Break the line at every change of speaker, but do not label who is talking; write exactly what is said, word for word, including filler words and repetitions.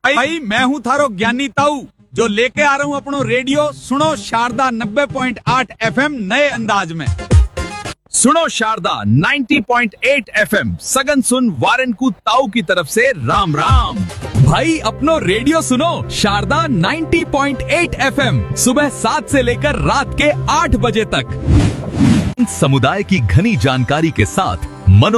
भाई मैं हूँ थारो ज्ञानी ताऊ जो लेके आ रहा हूँ अपनो रेडियो सुनो शारदा नब्बे पॉइंट आठ एफएम नए अंदाज में। सुनो शारदा नब्बे पॉइंट आठ एफएम सगन सुन वारनकू ताऊ की तरफ से राम राम। भाई अपनो रेडियो सुनो शारदा नब्बे पॉइंट आठ एफएम सुबह सात से लेकर रात के आठ बजे तक। समुदाय की घनी जानकारी के साथ मनो